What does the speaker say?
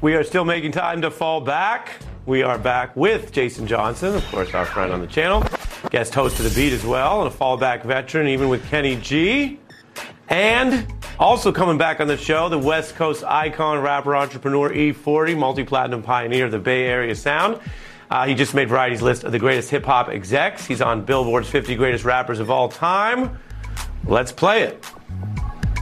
We are still making time to fall back. We are back with Jason Johnson, of course, our friend on the channel, guest host of The Beat as well, and a fallback veteran, even with Kenny G. And also coming back on the show, the West Coast icon, rapper, entrepreneur, E40, multi-platinum pioneer of the Bay Area sound. He just made Variety's list of the greatest hip-hop execs. He's on Billboard's 50 greatest rappers of all time. Let's play it.